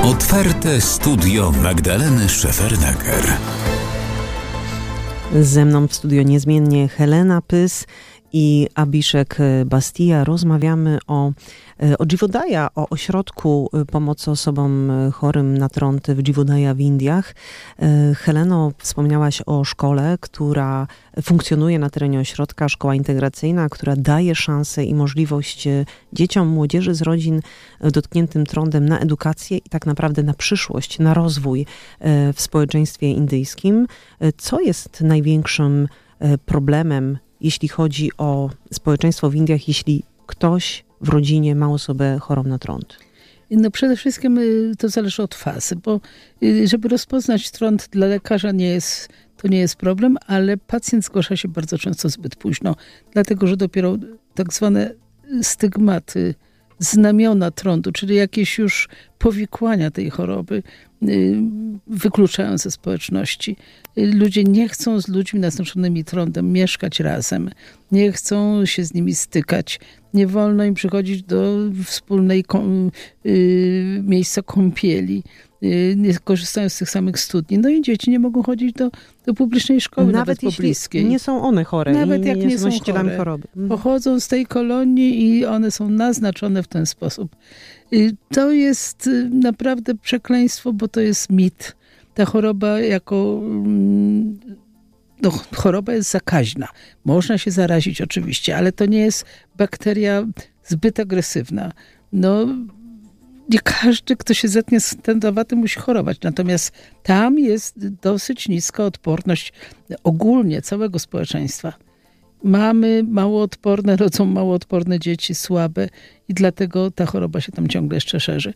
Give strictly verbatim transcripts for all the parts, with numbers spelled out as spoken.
Otwarte studio Magdaleny Szefernaker. Ze mną w studio niezmiennie Helena Pys i Abiszek Bastia. Rozmawiamy o, o Jivodaya, o ośrodku pomocy osobom chorym na trąd w Jivodaya w Indiach. Heleno, wspomniałaś o szkole, która funkcjonuje na terenie ośrodka, szkoła integracyjna, która daje szansę i możliwość dzieciom, młodzieży z rodzin dotkniętym trądem na edukację i tak naprawdę na przyszłość, na rozwój w społeczeństwie indyjskim. Co jest największym problemem, jeśli chodzi o społeczeństwo w Indiach, jeśli ktoś w rodzinie ma osobę chorą na trąd? No przede wszystkim to zależy od fazy, bo żeby rozpoznać trąd dla lekarza nie jest, to nie jest problem, ale pacjent zgłasza się bardzo często zbyt późno, dlatego że dopiero tak zwane stygmaty, znamiona trądu, czyli jakieś już powikłania tej choroby wykluczają ze społeczności. Ludzie nie chcą z ludźmi naznaczonymi trądem mieszkać razem, nie chcą się z nimi stykać, nie wolno im przychodzić do wspólnej kom, y, miejsca kąpieli, y, nie korzystają z tych samych studni. No i dzieci nie mogą chodzić do, do publicznej szkoły, nawet, nawet jeśli pobliskiej. Nie są one chore, nawet i jak nie, nie są są chore. choroby. Pochodzą z tej kolonii i one są naznaczone w ten sposób. Y, to jest y, naprawdę przekleństwo, bo to jest mit. Ta choroba jako... Mm, No, choroba jest zakaźna. Można się zarazić oczywiście, ale to nie jest bakteria zbyt agresywna. No, nie każdy, kto się zetnie z tędowatym, musi chorować. Natomiast tam jest dosyć niska odporność ogólnie całego społeczeństwa. Mamy małoodporne, rodzą małoodporne dzieci, słabe i dlatego ta choroba się tam ciągle jeszcze szerzy.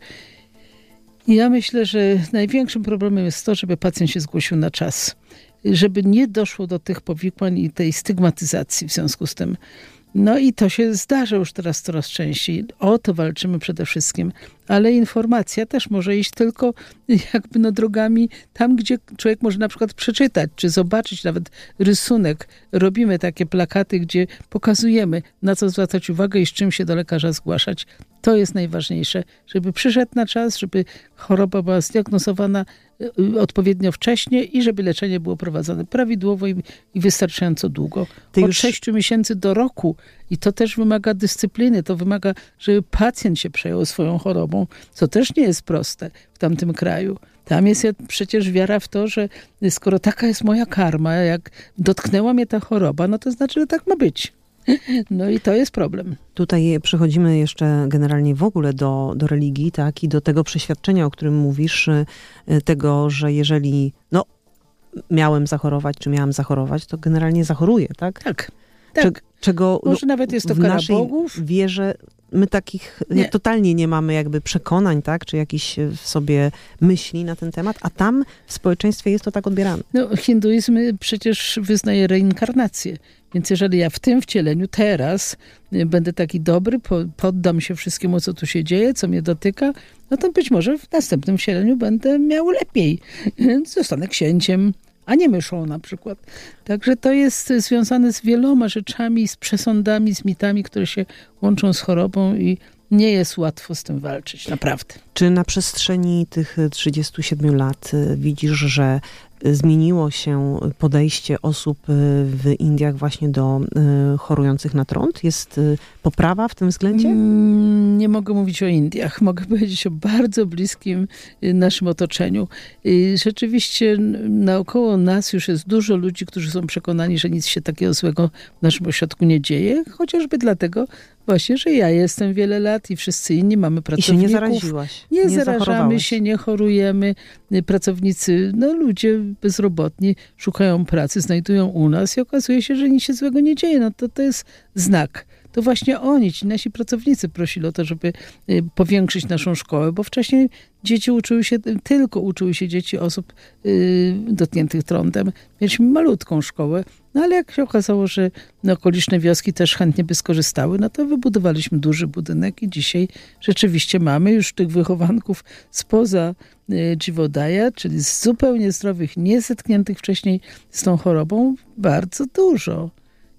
I ja myślę, że największym problemem jest to, żeby pacjent się zgłosił na czas. Żeby nie doszło do tych powikłań i tej stygmatyzacji w związku z tym. No i to się zdarza już teraz coraz częściej. O to walczymy przede wszystkim. Ale informacja też może iść tylko jakby no drogami tam, gdzie człowiek może na przykład przeczytać, czy zobaczyć nawet rysunek. Robimy takie plakaty, gdzie pokazujemy, na co zwracać uwagę i z czym się do lekarza zgłaszać. To jest najważniejsze, żeby przyszedł na czas, żeby choroba była zdiagnozowana odpowiednio wcześnie i żeby leczenie było prowadzone prawidłowo i, i wystarczająco długo. Ty Od już... sześciu miesięcy do roku. I to też wymaga dyscypliny, to wymaga, żeby pacjent się przejął swoją chorobą, co też nie jest proste w tamtym kraju. Tam jest przecież wiara w to, że skoro taka jest moja karma, jak dotknęła mnie ta choroba, no to znaczy, że tak ma być. No i to jest problem. Tutaj przechodzimy jeszcze generalnie w ogóle do, do religii, tak, i do tego przeświadczenia, o którym mówisz, tego, że jeżeli no, miałem zachorować, czy miałam zachorować, to generalnie zachoruję, tak? Tak, tak. Cze- czego Może nawet jest to w kara naszej bogów. wierze my takich Nie. totalnie nie mamy jakby przekonań, tak, czy jakichś w sobie myśli na ten temat, a tam w społeczeństwie jest to tak odbierane. No, hinduizm przecież wyznaje reinkarnację. Więc jeżeli ja w tym wcieleniu teraz będę taki dobry, poddam się wszystkiemu, co tu się dzieje, co mnie dotyka, no to być może w następnym wcieleniu będę miał lepiej. Zostanę księciem, a nie myszą na przykład. Także to jest związane z wieloma rzeczami, z przesądami, z mitami, które się łączą z chorobą i nie jest łatwo z tym walczyć, naprawdę. Czy na przestrzeni tych trzydziestu siedmiu lat widzisz, że zmieniło się podejście osób w Indiach właśnie do chorujących na trąd? Jest poprawa w tym względzie? Nie mogę mówić o Indiach. Mogę powiedzieć o bardzo bliskim naszym otoczeniu. Rzeczywiście naokoło nas już jest dużo ludzi, którzy są przekonani, że nic się takiego złego w naszym ośrodku nie dzieje. Chociażby dlatego właśnie, że ja jestem wiele lat i wszyscy inni mamy pracowników. I się nie zaraziłaś. Nie, nie zarażamy się, nie chorujemy. Pracownicy, no ludzie bezrobotni szukają pracy, znajdują u nas i okazuje się, że nic się złego nie dzieje. No to to jest znak. To właśnie oni, ci nasi pracownicy prosili o to, żeby powiększyć naszą szkołę, bo wcześniej dzieci uczyły się, tylko uczyły się dzieci osób y, dotkniętych trądem. Mieliśmy malutką szkołę, no ale jak się okazało, że no, okoliczne wioski też chętnie by skorzystały, no to wybudowaliśmy duży budynek i dzisiaj rzeczywiście mamy już tych wychowanków spoza y, Jivodaya, czyli z zupełnie zdrowych, nie zetkniętych wcześniej z tą chorobą, bardzo dużo.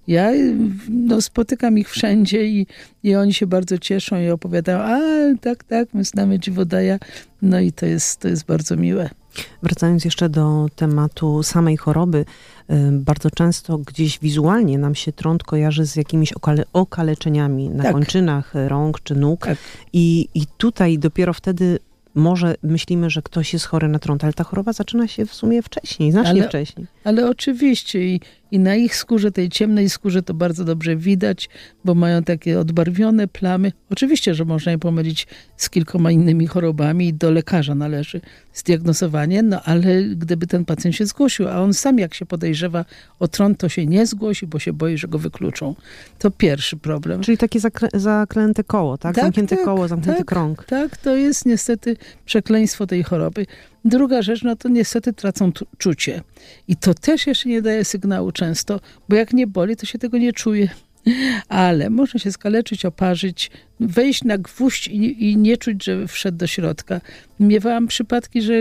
Ja no, spotykam ich wszędzie i, i oni się bardzo cieszą i opowiadają, a tak, tak, my znamy Dziwodaja. No i to jest, to jest bardzo miłe. Wracając jeszcze do tematu samej choroby, bardzo często gdzieś wizualnie nam się trąd kojarzy z jakimiś okale, okaleczeniami na tak. kończynach rąk czy nóg. Tak. I, I tutaj dopiero wtedy może myślimy, że ktoś jest chory na trąd, ale ta choroba zaczyna się w sumie wcześniej, znacznie ale, wcześniej. Ale oczywiście i, i na ich skórze, tej ciemnej skórze to bardzo dobrze widać, bo mają takie odbarwione plamy. Oczywiście, że można je pomylić z kilkoma innymi chorobami i do lekarza należy zdiagnozowanie, no ale gdyby ten pacjent się zgłosił, a on sam jak się podejrzewa o trąd, to się nie zgłosi, bo się boi, że go wykluczą. To pierwszy problem. Czyli takie zakrę- zaklęte koło, tak? tak zamknięte tak, koło, zamknięty tak, krąg. Tak, to jest niestety przekleństwo tej choroby. Druga rzecz, no to niestety tracą tu- czucie. I to też jeszcze nie daje sygnału często, bo jak nie boli, to się tego nie czuje. Ale można się skaleczyć, oparzyć, wejść na gwóźdź i, i nie czuć, że wszedł do środka. Miewałam przypadki, że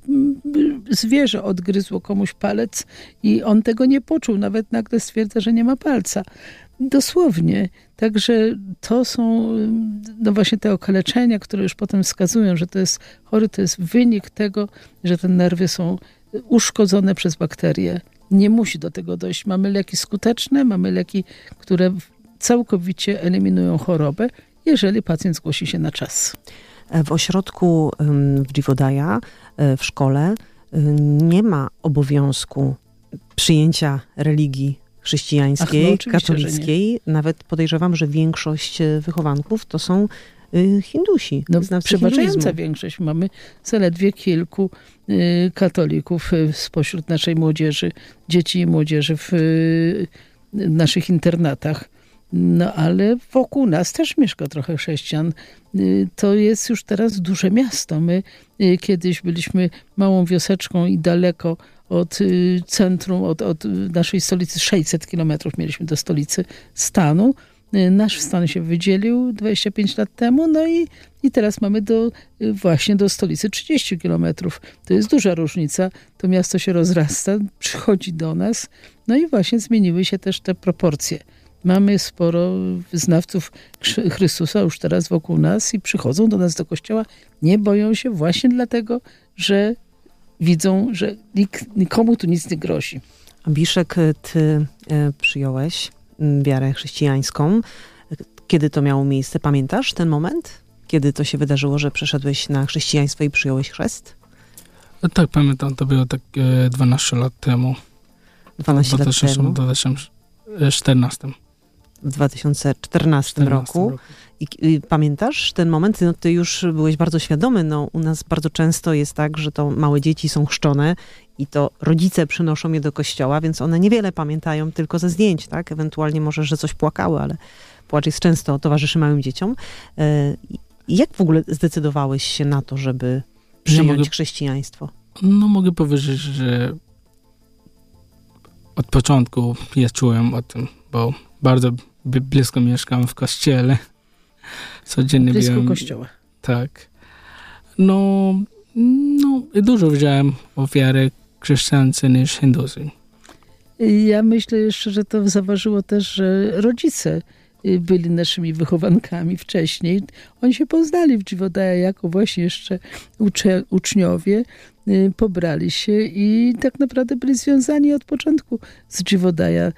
zwierzę odgryzło komuś palec i on tego nie poczuł. Nawet nagle stwierdza, że nie ma palca. Dosłownie. Także to są no właśnie te okaleczenia, które już potem wskazują, że to jest chory, to jest wynik tego, że te nerwy są uszkodzone przez bakterie. Nie musi do tego dojść. Mamy leki skuteczne, mamy leki, które całkowicie eliminują chorobę, jeżeli pacjent zgłosi się na czas. W ośrodku w Dziwodaja, w szkole nie ma obowiązku przyjęcia religii chrześcijańskiej, Ach, no, katolickiej. Nawet podejrzewam, że większość wychowanków to są Hindusi. No, przeważająca większość. Mamy zaledwie kilku y, katolików y, spośród naszej młodzieży, dzieci i młodzieży w y, naszych internatach. No ale wokół nas też mieszka trochę chrześcijan. Y, to jest już teraz duże miasto. My y, kiedyś byliśmy małą wioseczką i daleko od y, centrum, od, od naszej stolicy, sześćset kilometrów mieliśmy do stolicy stanu. Nasz stan się wydzielił dwadzieścia pięć lat temu, no i, i teraz mamy do, właśnie do stolicy trzydzieści kilometrów. To jest duża różnica. To miasto się rozrasta, przychodzi do nas, no i właśnie zmieniły się też te proporcje. Mamy sporo wyznawców Chrystusa już teraz wokół nas i przychodzą do nas do kościoła. Nie boją się właśnie dlatego, że widzą, że nik, nikomu tu nic nie grozi. Abiszek, ty e, przyjąłeś wiarę chrześcijańską. Kiedy to miało miejsce? Pamiętasz ten moment? Kiedy to się wydarzyło, że przeszedłeś na chrześcijaństwo i przyjąłeś chrzest? Tak, pamiętam. To było tak e, dwanaście lat temu. dwanaście lat temu? W dwa tysiące czternastym. W dwa tysiące czternastym roku. roku. I, I pamiętasz ten moment? No, ty już byłeś bardzo świadomy. No, u nas bardzo często jest tak, że to małe dzieci są chrzczone i to rodzice przynoszą je do kościoła, więc one niewiele pamiętają tylko ze zdjęć, tak? Ewentualnie może, że coś płakały, ale płacz jest często towarzyszy małym dzieciom. I jak w ogóle zdecydowałeś się na to, żeby przyjąć ja mogę, chrześcijaństwo? No mogę powiedzieć, że od początku ja czułem o tym, bo bardzo blisko mieszkam w kościele. Codziennie blisko byłem, kościoła. Tak. No, no dużo wiedziałem o wiarze chrześcijańskiej niż hinduzm. Ja myślę jeszcze, że to zaważyło też, że rodzice byli naszymi wychowankami wcześniej. Oni się poznali w Dziwodaja jako właśnie jeszcze ucze, uczniowie, pobrali się i tak naprawdę byli związani od początku z Dziwodaja.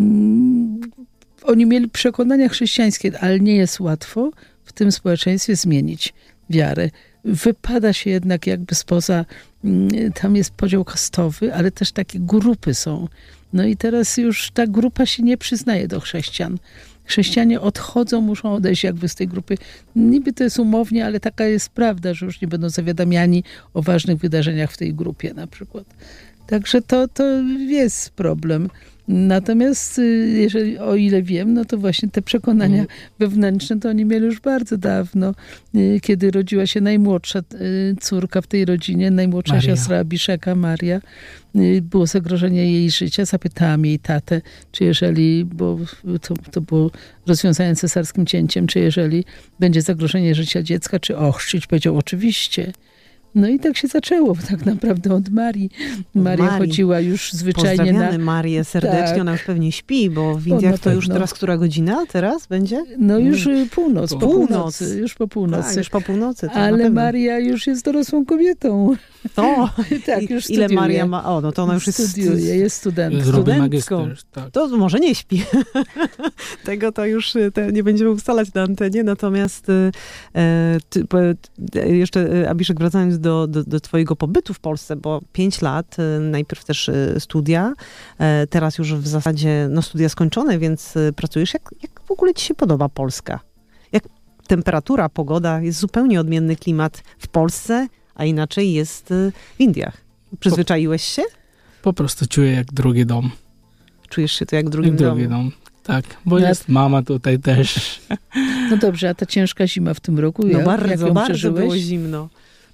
Oni mieli przekonania chrześcijańskie, ale nie jest łatwo w tym społeczeństwie zmienić wiarę. Wypada się jednak jakby spoza, tam jest podział kastowy, ale też takie grupy są. No i teraz już ta grupa się nie przyznaje do chrześcijan. Chrześcijanie odchodzą, muszą odejść jakby z tej grupy. Niby to jest umownie, ale taka jest prawda, że już nie będą zawiadamiani o ważnych wydarzeniach w tej grupie na przykład. Także to, to jest problem. Natomiast jeżeli, o ile wiem, no to właśnie te przekonania mm. wewnętrzne to oni mieli już bardzo dawno, kiedy rodziła się najmłodsza córka w tej rodzinie, najmłodsza Maria. Siostra Abiszeka, Maria. Było zagrożenie jej życia. Zapytałam jej tatę, czy jeżeli, bo to, to było rozwiązane cesarskim cięciem, czy jeżeli będzie zagrożenie życia dziecka, czy ochrzcić. Powiedział, oczywiście. No i tak się zaczęło tak naprawdę od Marii. Maria Marii. chodziła już zwyczajnie Pozdrawiamy na... Marię serdecznie, Tak. ona już pewnie śpi, bo w O, Indiach na to już pewno. teraz która godzina teraz będzie? No już y, północ, po Północ. północy, już po północy. Tak, już po północy. To na Ale pewno. Maria już jest dorosłą kobietą. To, Tak, I, już ile studiuje. Maria ma? O, no to ona już jest Studiuje, jest studentką. Zrobię studentką. magister, tak. To może nie śpi. Tego to już y, te, nie będziemy ustalać na antenie. Natomiast y, e, ty, po, y, jeszcze y, Abiszek, wracając do, do, do twojego pobytu w Polsce, bo pięć lat, y, najpierw też y, studia, e, teraz już w zasadzie no, studia skończone, więc y, pracujesz. Jak, jak w ogóle ci się podoba Polska? Jak temperatura, pogoda, jest zupełnie odmienny klimat w Polsce, a inaczej jest y, w Indiach. Przyzwyczaiłeś się? Po prostu czuję jak drugi dom. Czujesz się to jak w drugim Jak drugi domu? dom. Tak, bo Ja- jest mama tutaj też. No dobrze, a ta ciężka zima w tym roku, No jak, jak bardzo, ją bardzo przeżyłeś? było zimno.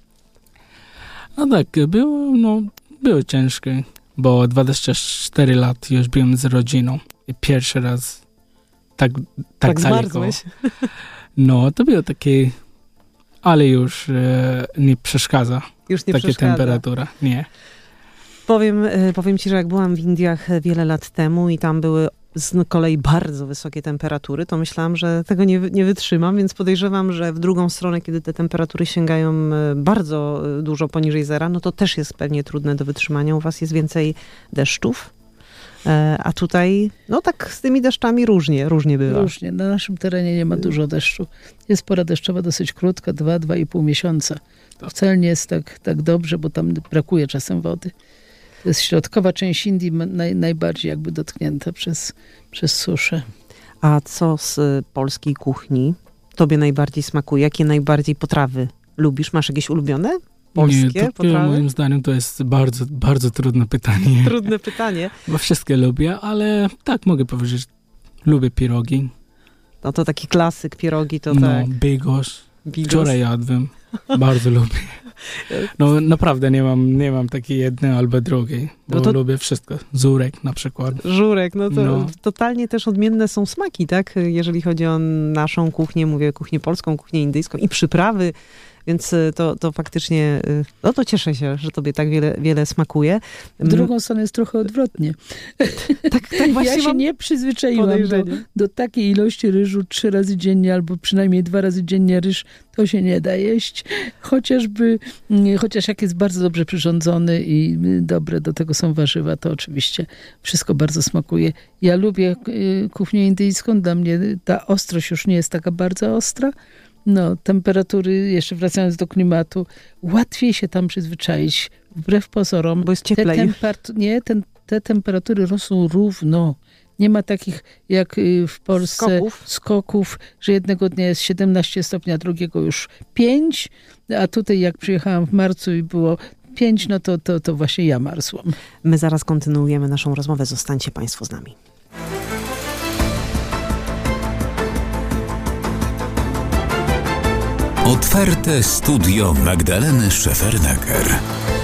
No tak, było, no, było ciężkie, bo dwadzieścia cztery lat już byłem z rodziną i pierwszy raz tak, tak, Tak daleko. zmarzłeś. No, to było takie, ale już e, nie przeszkadza Już nie taka przeszkadza. temperatura, nie. Powiem, e, powiem ci, że jak byłam w Indiach e, wiele lat temu i tam były z kolei bardzo wysokie temperatury, to myślałam, że tego nie, wy- nie wytrzymam, więc podejrzewam, że w drugą stronę, kiedy te temperatury sięgają e, bardzo e, dużo poniżej zera, no to też jest pewnie trudne do wytrzymania. U was jest więcej deszczów, e, a tutaj, no tak z tymi deszczami różnie, różnie bywa. Różnie. Na naszym terenie nie ma dużo deszczu. Jest pora deszczowa dosyć krótka, dwa, dwa i pół miesiąca. To wcale nie jest tak, tak dobrze, bo tam brakuje czasem wody. To jest środkowa część Indii ma- naj, najbardziej jakby dotknięta przez, przez suszę. A co z e, polskiej kuchni tobie najbardziej smakuje? Jakie najbardziej potrawy lubisz? Masz jakieś ulubione polskie nie, to potrawy? moim zdaniem to jest bardzo, bardzo trudne pytanie, Trudne pytanie. bo wszystkie lubię, ale tak mogę powiedzieć, lubię pierogi, No to taki klasyk, pierogi to no, tak. bigos. Bigos. Wczoraj jadłem. Bardzo lubię. No naprawdę nie mam, nie mam takiej jednej albo drugiej, bo No to- lubię wszystko. Żurek na przykład. Żurek, no to No. totalnie też odmienne są smaki, tak? Jeżeli chodzi o naszą kuchnię, mówię kuchnię polską, kuchnię indyjską i przyprawy, więc y, to, to faktycznie, y, no to cieszę się, że tobie tak wiele, wiele smakuje. W drugą stronę jest trochę odwrotnie. Tak, tak właśnie Ja się mam nie przyzwyczaiłam do, podejrzenie. do takiej ilości ryżu trzy razy dziennie albo przynajmniej dwa razy dziennie ryż. To się nie da jeść. Chociażby, mm, chociaż jak jest bardzo dobrze przyrządzony i y, dobre do tego są warzywa, to oczywiście wszystko bardzo smakuje. Ja lubię y, kuchnię indyjską. Dla mnie ta ostrość już nie jest taka bardzo ostra. No, temperatury, jeszcze wracając do klimatu, łatwiej się tam przyzwyczaić. Wbrew pozorom, Bo jest te, cieplej. temperat- nie, ten, te temperatury rosną równo. Nie ma takich jak y, w Polsce Skoków. skoków, że jednego dnia jest siedemnaście stopni, a drugiego już pięć, a tutaj jak przyjechałam w marcu i było pięć, no to, to, to właśnie ja marzłam. My zaraz kontynuujemy naszą rozmowę. Zostańcie państwo z nami. Otwarte studio Magdaleny Szefernaker.